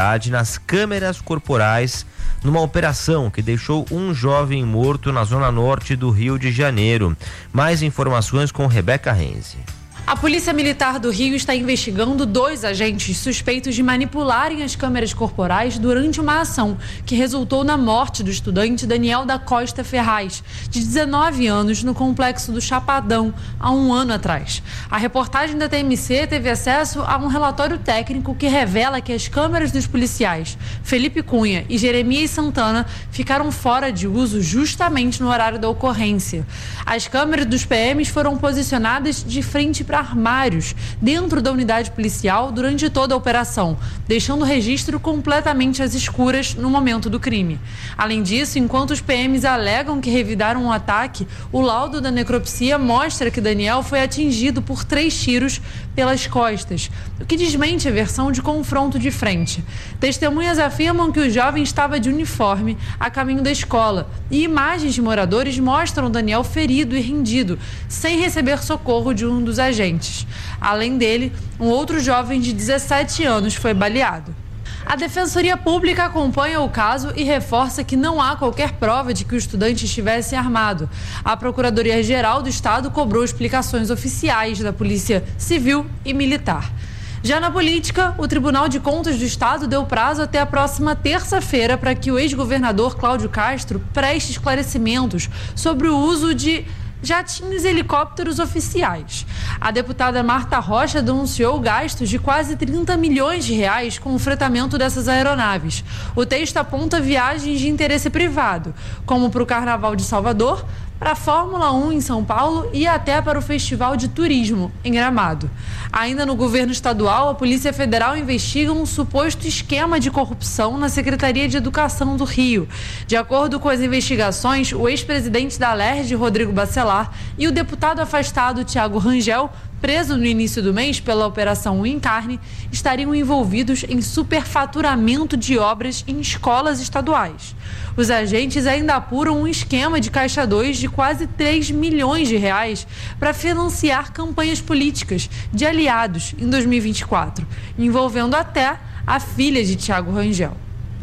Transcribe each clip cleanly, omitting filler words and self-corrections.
nas câmeras corporais numa operação que deixou um jovem morto na zona norte do Rio de Janeiro. Mais informações com Rebeca Renzi. A Polícia Militar do Rio está investigando 2 agentes suspeitos de manipularem as câmeras corporais durante uma ação que resultou na morte do estudante Daniel da Costa Ferraz, de 19 anos, no complexo do Chapadão, há um ano atrás. A reportagem da TMC teve acesso a um relatório técnico que revela que as câmeras dos policiais Felipe Cunha e Jeremias Santana ficaram fora de uso justamente no horário da ocorrência. As câmeras dos PMs foram posicionadas de frente para armários dentro da unidade policial durante toda a operação, deixando o registro completamente às escuras no momento do crime. Além disso, enquanto os PMs alegam que revidaram o ataque, o laudo da necropsia mostra que Daniel foi atingido por 3 tiros pelas costas, o que desmente a versão de confronto de frente. Testemunhas afirmam que o jovem estava de uniforme a caminho da escola e imagens de moradores mostram Daniel ferido e rendido, sem receber socorro de um dos agentes. Além dele, um outro jovem de 17 anos foi baleado. A Defensoria Pública acompanha o caso e reforça que não há qualquer prova de que o estudante estivesse armado. A Procuradoria-Geral do Estado cobrou explicações oficiais da Polícia Civil e Militar. Já na política, o Tribunal de Contas do Estado deu prazo até a próxima terça-feira para que o ex-governador Cláudio Castro preste esclarecimentos sobre o uso de jatinhos e helicópteros oficiais. A deputada Marta Rocha denunciou gastos de quase 30 milhões de reais com o fretamento dessas aeronaves. O texto aponta viagens de interesse privado, como para o Carnaval de Salvador, para a Fórmula 1 em São Paulo e até para o Festival de Turismo em Gramado. Ainda no governo estadual, a Polícia Federal investiga um suposto esquema de corrupção na Secretaria de Educação do Rio. De acordo com as investigações, o ex-presidente da Alerj, Rodrigo Bacelar, e o deputado afastado Thiago Rangel, preso no início do mês pela Operação Encarne, estariam envolvidos em superfaturamento de obras em escolas estaduais. Os agentes ainda apuram um esquema de Caixa 2 de quase 3 milhões de reais para financiar campanhas políticas de aliados em 2024, envolvendo até a filha de Thiago Rangel.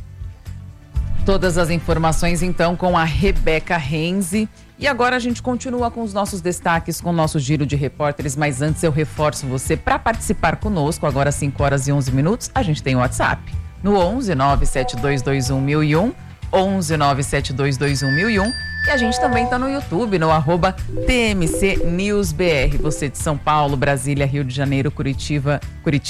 Todas as informações, então, com a Rebeca Renzi. E agora a gente continua com os nossos destaques, com o nosso giro de repórteres, mas antes eu reforço você para participar conosco, agora às 5 horas e 11 minutos, a gente tem o WhatsApp, no 11 97221 1001, 11 97221 1001, e a gente também está no YouTube, no @TMC News BR. Você de São Paulo, Brasília, Rio de Janeiro, Curitiba,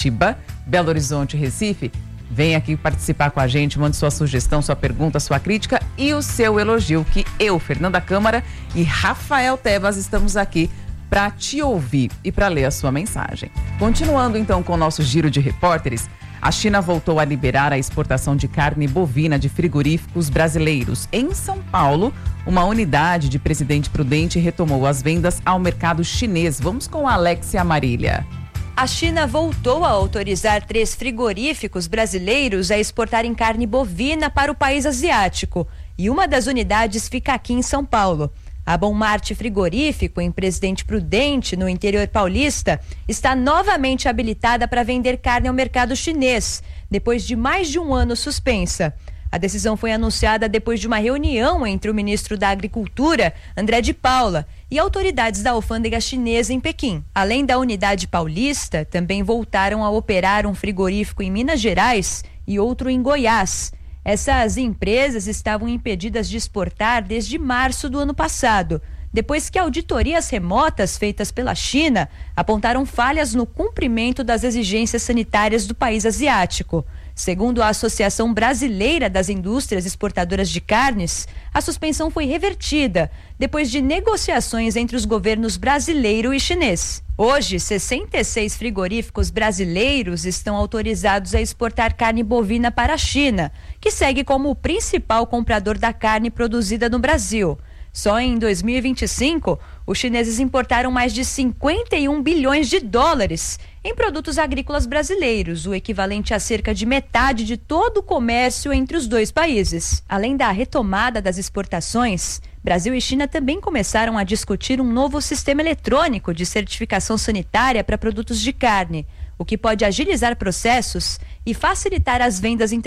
Belo Horizonte, Recife, vem aqui participar com a gente, mande sua sugestão, sua pergunta, sua crítica e o seu elogio, que eu, Fernanda Câmara e Rafael Tebas estamos aqui para te ouvir e para ler a sua mensagem. Continuando então com o nosso giro de repórteres, a China voltou a liberar a exportação de carne bovina de frigoríficos brasileiros. Em São Paulo, uma unidade de Presidente Prudente retomou as vendas ao mercado chinês. Vamos com a Alexia Marília. A China voltou a autorizar 3 frigoríficos brasileiros a exportarem carne bovina para o país asiático. E uma das unidades fica aqui em São Paulo. A Bom Marte Frigorífico, em Presidente Prudente, no interior paulista, está novamente habilitada para vender carne ao mercado chinês, depois de mais de um ano suspensa. A decisão foi anunciada depois de uma reunião entre o ministro da Agricultura, André de Paula, e autoridades da alfândega chinesa em Pequim. Além da unidade paulista, também voltaram a operar um frigorífico em Minas Gerais e outro em Goiás. Essas empresas estavam impedidas de exportar desde março do ano passado, depois que auditorias remotas feitas pela China apontaram falhas no cumprimento das exigências sanitárias do país asiático. Segundo a Associação Brasileira das Indústrias Exportadoras de Carnes, a suspensão foi revertida depois de negociações entre os governos brasileiro e chinês. Hoje, 66 frigoríficos brasileiros estão autorizados a exportar carne bovina para a China, que segue como o principal comprador da carne produzida no Brasil. Só em 2025, os chineses importaram mais de 51 bilhões de dólares em produtos agrícolas brasileiros, o equivalente a cerca de metade de todo o comércio entre os dois países. Além da retomada das exportações, Brasil e China também começaram a discutir um novo sistema eletrônico de certificação sanitária para produtos de carne. o que pode agilizar processos e facilitar as vendas